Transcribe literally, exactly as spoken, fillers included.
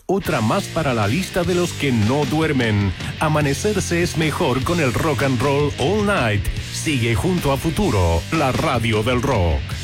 otra más para la lista de los que no duermen. Amanecerse es mejor con el rock and roll all night. Sigue junto a Futuro, la radio del rock.